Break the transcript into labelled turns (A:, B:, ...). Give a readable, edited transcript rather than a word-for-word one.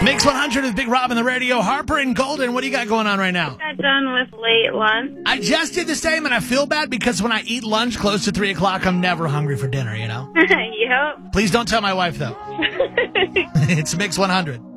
A: Mix 100 with Big Rob on the radio. Harper and Golden, what do you got going on right now?
B: Got done with late lunch.
A: I just did the same, and I feel bad because when I eat lunch close to 3 o'clock, I'm never hungry for dinner, you know?
B: Yep.
A: Please don't tell my wife, though. It's Mix 100.